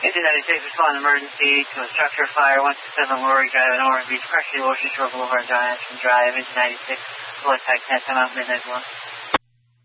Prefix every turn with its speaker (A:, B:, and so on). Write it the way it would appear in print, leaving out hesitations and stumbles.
A: 1896, respond emergency to a structure fire, 167 Lorry Drive in Orange Beach, partially Ocean Shore Boulevard, John Ashton Drive, 1896, full attack 10, come out midnight 1.